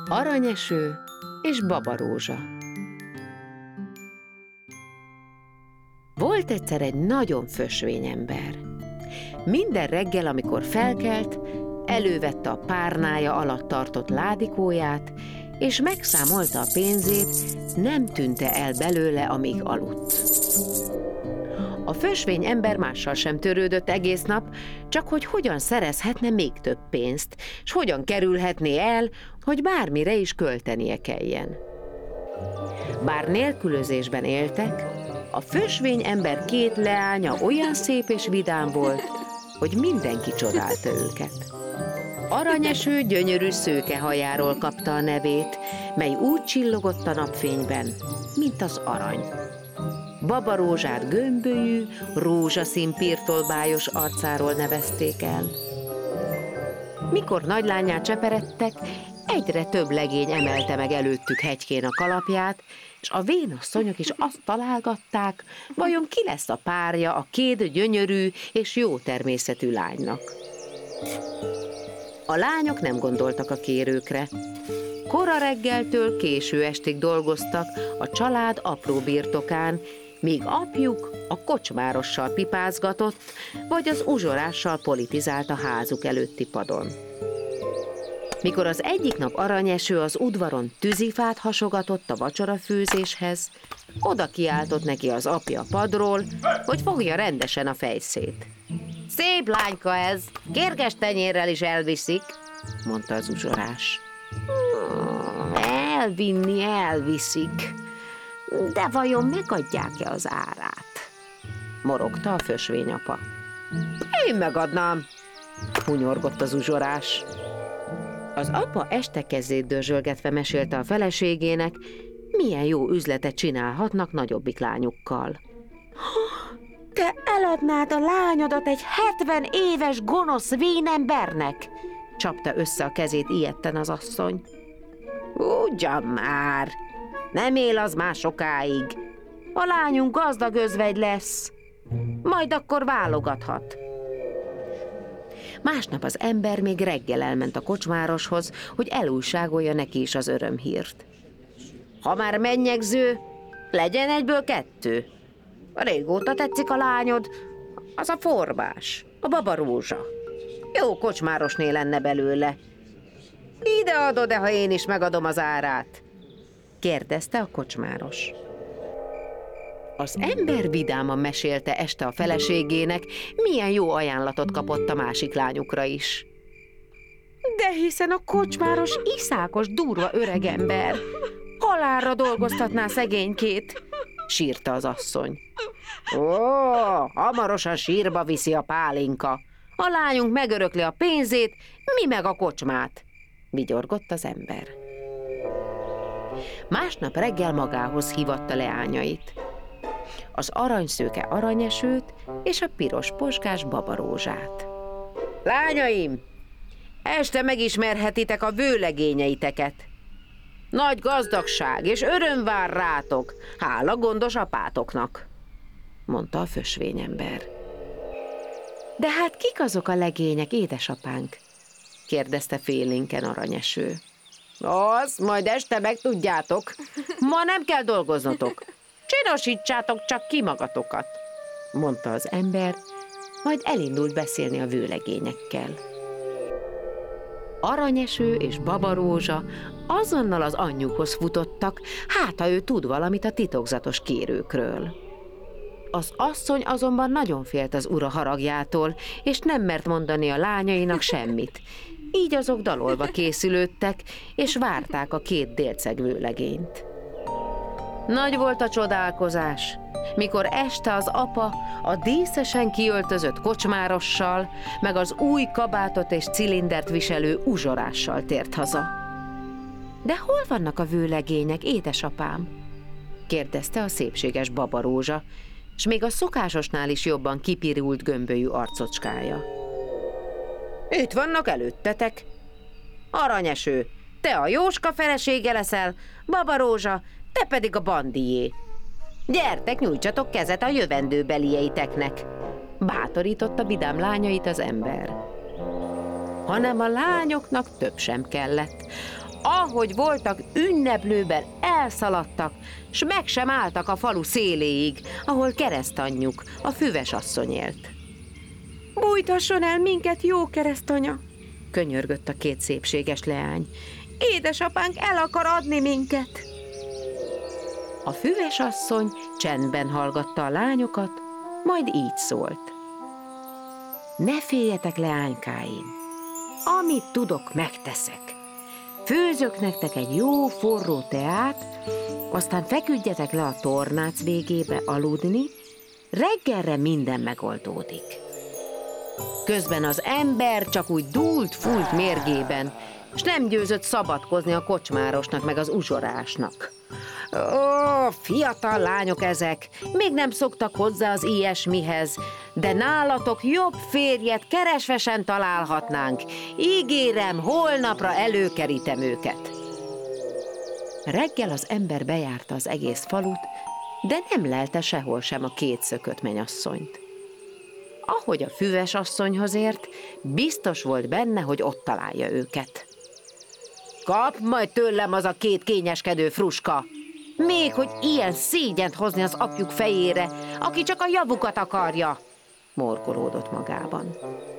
Aranyeső és Babarózsa. Volt egyszer egy nagyon fösvény ember. Minden reggel, amikor felkelt, elővette a párnája alatt tartott ládikóját, és megszámolta a pénzét, nem tűnte el belőle, amíg aludt. A fösvény ember mással sem törődött egész nap, csak hogy hogyan szerezhetne még több pénzt, és hogyan kerülhetné el, hogy bármire is költenie kelljen. Bár nélkülözésben éltek, a fösvény ember két leánya olyan szép és vidám volt, hogy mindenki csodálta őket. Aranyeső gyönyörű szőke hajáról kapta a nevét, mely úgy csillogott a napfényben, mint az arany. Babarózsát gömbölyű, rózsaszín pirtolbájos arcáról nevezték el. Mikor nagylányát cseperedtek, egyre több legény emelte meg előttük hegykén a kalapját, és a vénasszonyok is azt találgatták, vajon ki lesz a párja a két gyönyörű és jó természetű lánynak. A lányok nem gondoltak a kérőkre. Kora reggeltől késő estig dolgoztak a család apró birtokán, míg apjuk a kocsmárossal pipázgatott, vagy az uzsorással politizált a házuk előtti padon. Mikor az egyik nap Aranyeső az udvaron tűzifát hasogatott a vacsorafőzéshez, oda kiáltott neki az apja padról, hogy fogja rendesen a fejszét. Szép lányka ez, kérges tenyérrel is elviszik, mondta az uzsorás. Elviszik, de vajon megadják-e az árát? Morogta a fösvényapa. Én megadnám, hunyorgott az uzsorás. Az apa este kezét dörzsölgetve mesélte a feleségének, milyen jó üzletet csinálhatnak nagyobbik lányukkal. Te eladnád a lányodat egy 70 éves gonosz vénembernek? Csapta össze a kezét ijedten az asszony. Ugyan már, nem él az már sokáig. A lányunk gazdag özvegy lesz, majd akkor válogathat. Másnap az ember még reggel elment a kocsmároshoz, hogy elújságolja neki is az örömhírt. Ha már mennyegző, legyen egyből 2. Régóta tetszik a lányod, az a Forbás, a Babarózsa. Jó kocsmárosné lenne belőle. Ide adod-e, ha én is megadom az árát? Kérdezte a kocsmáros. Az ember vidáman mesélte este a feleségének, milyen jó ajánlatot kapott a másik lányukra is. De hiszen a kocsmáros iszákos, durva öregember. Halálra dolgoztatná szegénykét, sírta az asszony. Ó, hamarosan sírba viszi a pálinka. A lányunk megörökli a pénzét, mi meg a kocsmát, vigyorgott az ember. Másnap reggel magához hívatta leányait. Az aranyszőke Aranyesőt és a piros posgás Babarózsát. Lányaim, este megismerhetitek a vőlegényeiteket. Nagy gazdagság és öröm vár rátok, hála gondos apátoknak, mondta a fösvényember. De hát kik azok a legények, édesapánk? kérdezte félénken Aranyeső. Az, majd este megtudjátok. Ma nem kell dolgoznotok. Csinosítsátok csak ki magatokat, mondta az ember, majd elindult beszélni a vőlegényekkel. Aranyeső és Babarózsa azonnal az anyjukhoz futottak, hát ha ő tud valamit a titokzatos kérőkről. Az asszony azonban nagyon félt az ura haragjától, és nem mert mondani a lányainak semmit. Így azok dalolva készülődtek, és várták a 2 délceg vőlegényt. Nagy volt a csodálkozás, mikor este az apa a díszesen kiöltözött kocsmárossal, meg az új kabátot és cilindert viselő uzsorással tért haza. De hol vannak a vőlegények, édesapám? kérdezte a szépséges Babarózsa, s még a szokásosnál is jobban kipirult gömbölyű arcocskája. Itt vannak előttetek. Aranyeső, te a Jóska felesége leszel, Babarózsa, te pedig a bandié. Gyertek, nyújtsatok kezet a jövendőbelieiteknek, bátorította vidám lányait az ember. hanem a lányoknak több sem kellett. Ahogy voltak ünneplőben, elszaladtak, s meg sem álltak a falu széléig, ahol keresztanyjuk, a füves asszony élt. Bújtasson el minket, jó keresztanya, könyörgött a két szépséges leány. Édesapánk el akar adni minket. A füves asszony csendben hallgatta a lányokat, majd így szólt. Ne féljetek, leánykáim, amit tudok, megteszek. Főzök nektek egy jó forró teát, aztán feküdjetek le a tornác végébe aludni, reggelre minden megoldódik. Közben az ember csak úgy dúlt-fúlt mérgében, s nem győzött szabadkozni a kocsmárosnak meg az uzsorásnak. Ó, fiatal lányok ezek, még nem szoktak hozzá az ilyesmihez, de nálatok jobb férjet keresve sem találhatnánk. Ígérem, holnapra előkerítem őket. Reggel az ember bejárta az egész falut, de nem lelte sehol sem a két szökött menyasszonyt. Ahogy a füves asszonyhoz ért, biztos volt benne, hogy ott találja őket. Kap majd tőlem az a két kényeskedő fruska! Még hogy ilyen szégyent hozni az apjuk fejére, aki csak a javukat akarja, morkolódott magában.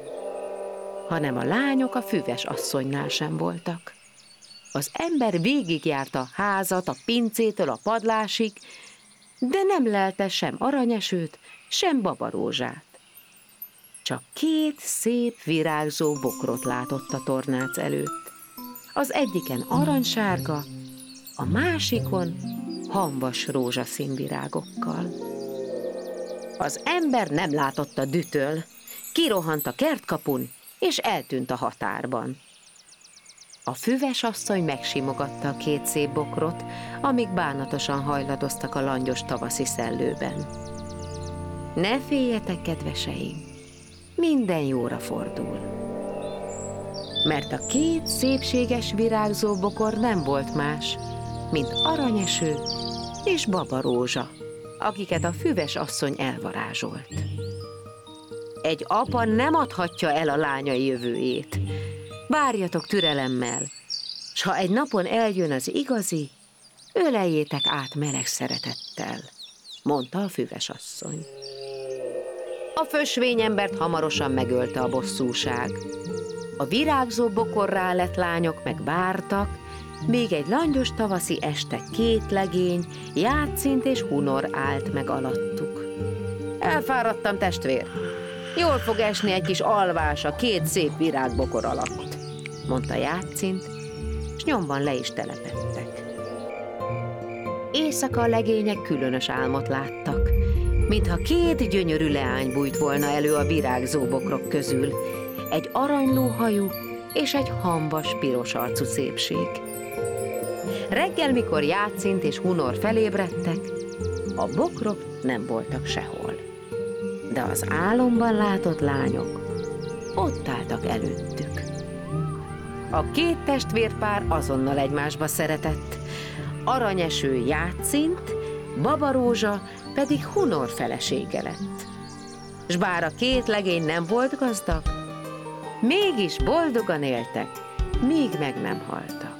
Hanem a lányok a füves asszonynál sem voltak. Az ember végigjárta a házat, a pincétől a padlásig, de nem lelte sem aranyesőt, sem babarózsát. Csak két szép virágzó bokrot látott a tornác előtt. Az egyiken aranysárga, a másikon hamvas rózsaszín virágokkal. Az ember nem látott a dühtől, kirohant a kertkapun, és eltűnt a határban. A füves asszony megsimogatta a két szép bokrot, amíg bánatosan hajladoztak a langyos tavaszi szellőben. Ne féljetek, kedveseim, minden jóra fordul. Mert a két szépséges virágzó bokor nem volt más, mint aranyeső és babarózsa, akiket a füves asszony elvarázsolt. Egy apa nem adhatja el a lányai jövőjét. Várjatok türelemmel, s ha egy napon eljön az igazi, öleljétek át meleg szeretettel, mondta a füves asszony. A fösvényembert hamarosan megölte a bosszúság. A virágzó bokorrá lett lányok meg vártak, még egy langyos tavaszi este két legény, Játszint és Hunor állt meg alattuk. Elfáradtam, testvér. Jól fog esni egy kis alvás a két szép virágbokor alatt, mondta Játszint, s nyomban le is telepedtek. Éjszaka a legények különös álmot láttak, mintha két gyönyörű leány bújt volna elő a virágzó bokrok közül, egy aranylóhajú és egy hamvas piros arcú szépség. Reggel, mikor Játszint és Hunor felébredtek, a bokrok nem voltak sehol. De az álomban látott lányok ott álltak előttük. A két testvérpár azonnal egymásba szeretett, aranyeső Játszint, babarózsa pedig Hunor felesége lett. S bár a két legény nem volt gazdag, mégis boldogan éltek, míg meg nem haltak.